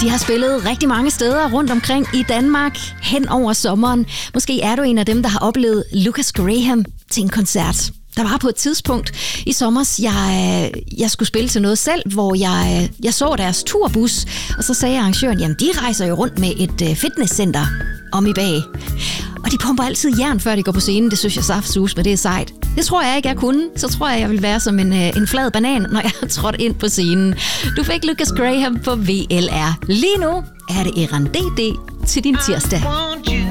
De har spillet rigtig mange steder rundt omkring i Danmark hen over sommeren. Måske er du en af dem, der har oplevet Lucas Graham til en koncert. Der var på et tidspunkt i sommers, jeg skulle spille til noget selv, hvor jeg så deres turbus, og så sagde arrangøren, jamen de rejser jo rundt med et fitnesscenter om i bag. Og de pumper altid jern, før de går på scenen. Det synes jeg saftsus, men det er sejt. Det tror jeg ikke, jeg kunne. Så tror jeg vil være som en flad banan, når jeg har trådt ind på scenen. Du fik Lucas Graham på VLR. Lige nu er det Eran DD til din tirsdag.